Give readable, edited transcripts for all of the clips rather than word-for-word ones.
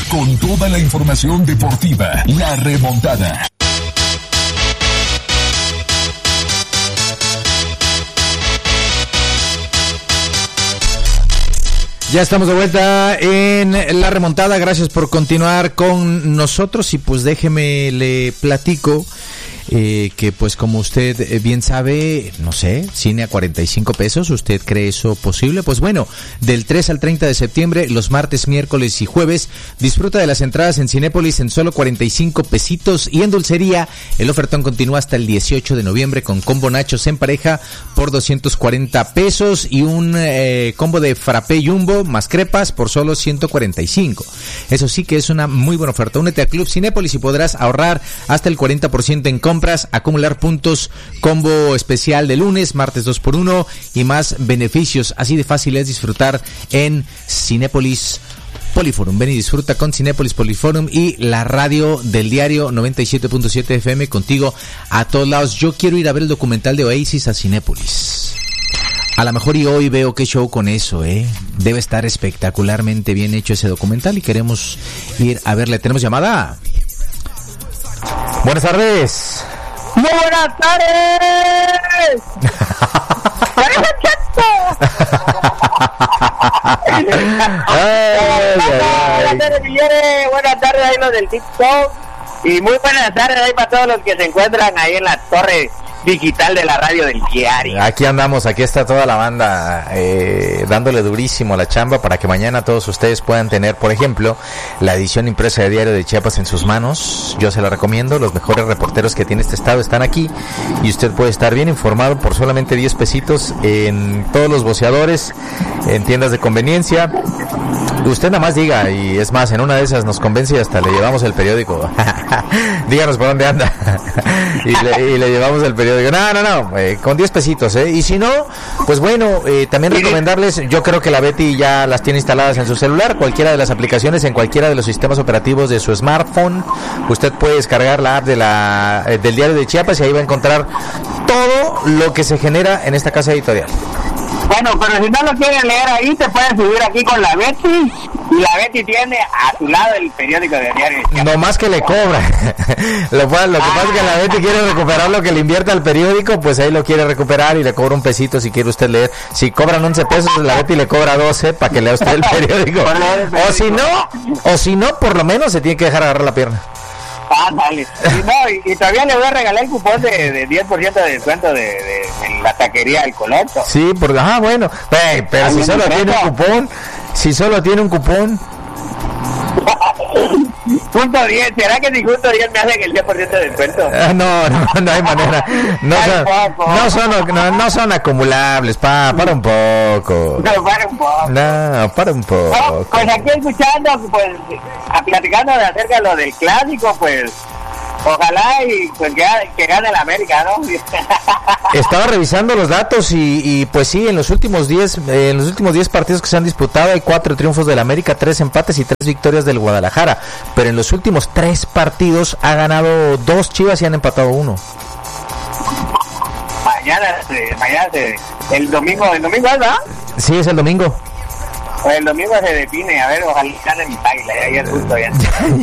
con toda la información deportiva. La Remontada. Ya estamos de vuelta en La Remontada. Gracias por continuar con nosotros. Y pues déjeme le platico que pues como usted bien sabe, no sé, cine a 45 pesos, ¿usted cree eso posible? Pues bueno, del 3 al 30 de septiembre, los martes, miércoles y jueves, disfruta de las entradas en Cinépolis en solo 45 pesitos, y en dulcería el ofertón continúa hasta el 18 de noviembre con combo nachos en pareja por 240 pesos y un combo de frappé jumbo más crepas por solo 145. Eso sí que es una muy buena oferta. Únete a Club Cinépolis y podrás ahorrar hasta el 40% en compras, acumular puntos, combo especial de lunes, martes 2x1 y más beneficios. Así de fácil es disfrutar en Cinépolis Poliforum. Ven y disfruta con Cinépolis Poliforum y la radio del diario 97.7 FM contigo a todos lados. Yo quiero ir a ver el documental de Oasis a Cinépolis. A lo mejor y hoy veo qué show con eso, Debe estar espectacularmente bien hecho ese documental y queremos ir a verle. ¿Tenemos llamada? Buenas tardes. ¡Muy buenas tardes! Buenas tardes ahí los del TikTok. Y muy buenas tardes ahí para todos los que se encuentran ahí en la torre digital de la radio del diario. Aquí andamos, aquí está toda la banda dándole durísimo a la chamba para que mañana todos ustedes puedan tener, por ejemplo, la edición impresa de Diario de Chiapas en sus manos. Yo se la recomiendo, los mejores reporteros que tiene este estado están aquí y usted puede estar bien informado por solamente 10 pesitos en todos los voceadores, en tiendas de conveniencia. Usted nada más diga, y es más, en una de esas nos convence y hasta le llevamos el periódico. Díganos por dónde anda y le llevamos el periódico. No, con 10 pesitos, y si no, pues bueno, también recomendarles, yo creo que la Betty ya las tiene instaladas en su celular, cualquiera de las aplicaciones, en cualquiera de los sistemas operativos de su smartphone. Usted puede descargar la app del Diario de Chiapas y ahí va a encontrar todo lo que se genera en esta casa editorial. Bueno, pero si no lo quieren leer ahí, te pueden subir aquí con la Betty. Y la Betty tiene a su lado el periódico de Diario. No más que le cobra. Lo que pasa es que la Betty quiere recuperar lo que le invierte al periódico, pues ahí lo quiere recuperar y le cobra un pesito si quiere usted leer. Si cobran 11 pesos, la Betty le cobra 12 para que lea usted el periódico. O si no, por lo menos se tiene que dejar agarrar la pierna. Dale. Y todavía le voy a regalar el cupón de 10% de descuento de la taquería del Coloto. Sí, bueno, pero si solo tiene un cupón. Punto 10, ¿será que si justo 10 me hacen el 10% de descuento? No hay manera. No son acumulables, para un poco. Para un poco. No, pues aquí escuchando, pues, platicando acerca de lo del clásico, pues, ojalá y pues que gane el América, ¿no? Estaba revisando los datos y pues sí, en los últimos 10 partidos que se han disputado hay 4 triunfos del América, 3 empates y 3 victorias del Guadalajara, pero en los últimos 3 partidos ha ganado 2 Chivas y han empatado 1. Mañana el domingo, ¿verdad? Sí, es el domingo. Pues el domingo se define, a ver, ojalá gane mi baile, ahí es justo ya.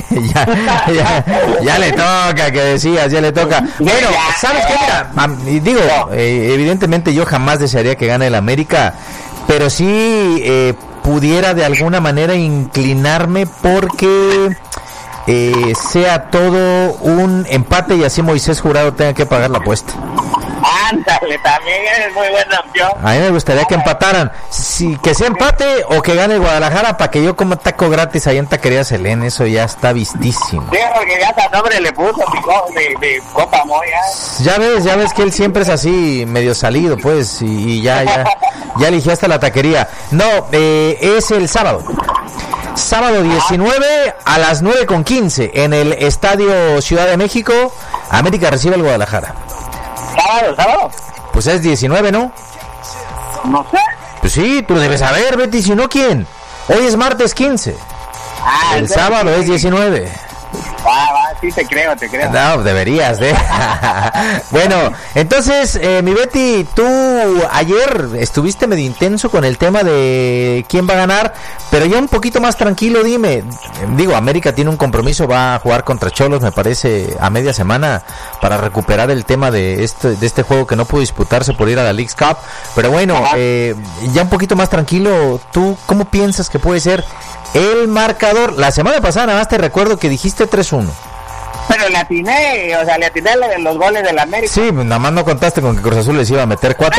ya le toca, que decías, ya le toca. Bueno, ¿sabes qué? Mira, evidentemente yo jamás desearía que gane el América, pero sí pudiera de alguna manera inclinarme porque sea todo un empate y así Moisés Jurado tenga que pagar la apuesta. Ándale, también eres muy buena opción. A mí me gustaría que empataran, que sea empate o que gane el Guadalajara para que yo coma taco gratis ahí en Taquería Selén. Eso ya está vistísimo. Sí, porque ya hasta nombre le puso mi copa Moya. Ya ves que él siempre es así medio salido, pues, y ya eligió hasta la taquería. No, es el sábado 19 a las 9:15 en el Estadio Ciudad de México. América recibe al Guadalajara. ¿Sábado? Pues es 19, ¿no? No sé. Pues sí, tú debes saber, Betty, si no, ¿quién? Hoy es martes 15. El sábado es 19. Va, sí te creo. No, deberías, Bueno, entonces, mi Betty, tú ayer estuviste medio intenso con el tema de quién va a ganar, pero ya un poquito más tranquilo, dime. Digo, América tiene un compromiso, va a jugar contra Xolos, me parece, a media semana, para recuperar el tema de este juego que no pudo disputarse por ir a la Leagues Cup. Pero bueno, ya un poquito más tranquilo, ¿tú cómo piensas que puede ser el marcador? La semana pasada nada más te recuerdo que dijiste 3-1. Pero le atiné los goles del América. Sí, nada más no contaste con que Cruz Azul les iba a meter 4.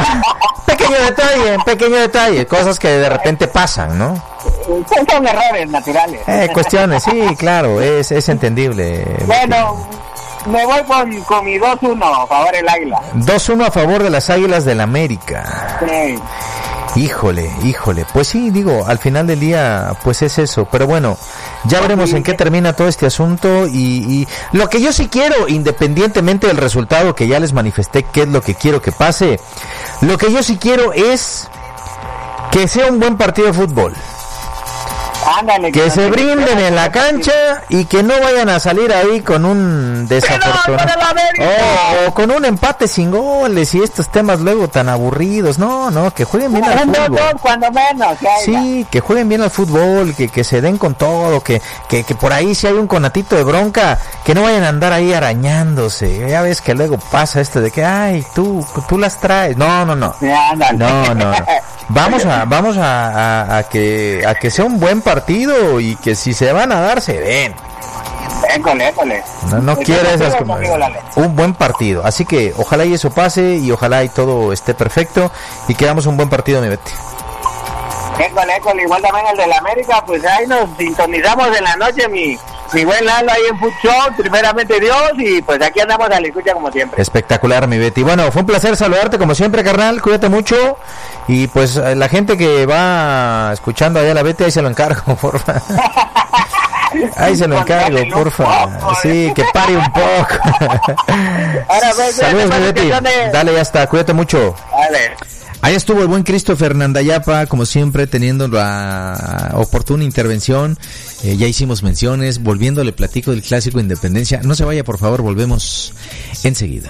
Pequeño detalle, cosas que de repente pasan, ¿no? Son errores naturales. Cuestiones, sí, claro, es entendible. Bueno, me voy con mi 2-1 a favor del Águila. 2-1 a favor de las Águilas del América. Sí. Híjole, pues sí, digo, al final del día, pues es eso, pero bueno, ya veremos en qué termina todo este asunto y lo que yo sí quiero, independientemente del resultado que ya les manifesté, qué es lo que quiero que pase, lo que yo sí quiero es que sea un buen partido de fútbol. Ándale, que se brinden en la cancha y que no vayan a salir ahí con un desafortunado o con un empate sin goles y estos temas luego tan aburridos. No, que jueguen bien al fútbol. Cuando menos, sí, que jueguen bien al fútbol, que se den con todo, que por ahí si hay un conatito de bronca, que no vayan a andar ahí arañándose. Ya ves que luego pasa esto de que ay, tú las traes. No. No. Vamos a que sea un buen partido y que si se van a dar, se den. École. No quiero esas como un buen partido. Así que ojalá y eso pase y ojalá y todo esté perfecto y que hagamos un buen partido, mi Betty. École, igual también el de la América, pues ahí nos sintonizamos en la noche, mi buen Lalo ahí en Food Show, primeramente Dios, y pues aquí andamos a la escucha como siempre. Espectacular, mi Betty. Bueno, fue un placer saludarte como siempre, carnal, cuídate mucho, y pues la gente que va escuchando allá a la Betty, ahí se lo encargo, porfa. Ahí se lo encargo, porfa. Sí, que pare un poco. Saludos, mi Betty. Dale, ya está, cuídate mucho. Dale. Ahí estuvo el buen Christopher Nandayapa, como siempre, teniendo la oportuna intervención. Ya hicimos menciones, volviendo le platico del Clásico Independencia. No se vaya, por favor, volvemos enseguida.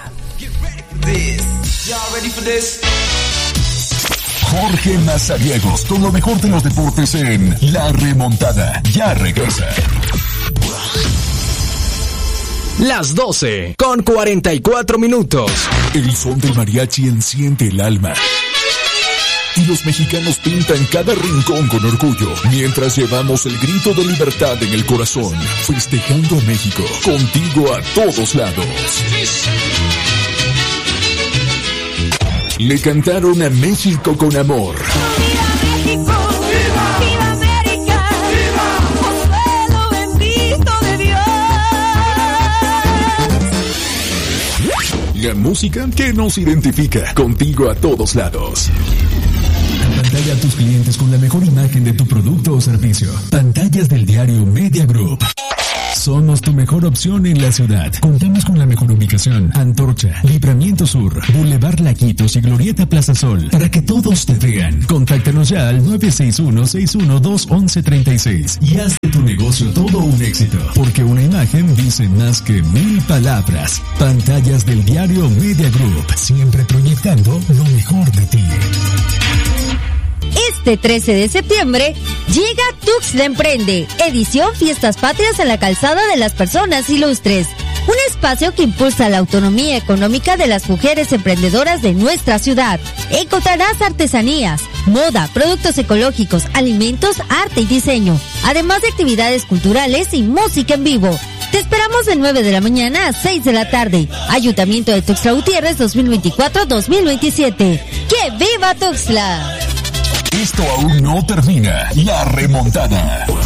Jorge Mazariegos, con lo mejor de los deportes en La Remontada. Ya regresa. Las 12:44. El son del mariachi enciende el alma. Y los mexicanos pintan cada rincón con orgullo, mientras llevamos el grito de libertad en el corazón, festejando a México, contigo a todos lados. Le cantaron a México con amor. ¡Viva México! ¡Viva! ¡Viva América! ¡Viva! ¡Consuelo bendito de Dios! La música que nos identifica, contigo a todos lados. Pantalla a tus clientes con la mejor imagen de tu producto o servicio. Pantallas del diario Media Group. Somos tu mejor opción en la ciudad. Contamos con la mejor ubicación: Antorcha, Libramiento Sur, Boulevard Laquitos y Glorieta Plaza Sol. Para que todos te vean, contáctanos ya al 961-612-1136 y haz de tu negocio todo un éxito. Porque una imagen dice más que 1000 palabras. Pantallas del diario Media Group. Siempre proyectando lo mejor de ti. Este 13 de septiembre llega Tuxtla Emprende, edición Fiestas Patrias en la Calzada de las Personas Ilustres. Un espacio que impulsa la autonomía económica de las mujeres emprendedoras de nuestra ciudad. Encontrarás artesanías, moda, productos ecológicos, alimentos, arte y diseño, además de actividades culturales y música en vivo. Te esperamos de 9 de la mañana a 6 de la tarde. Ayuntamiento de Tuxtla Gutiérrez 2024-2027. ¡Que viva Tuxtla! Esto aún no termina. La Remontada.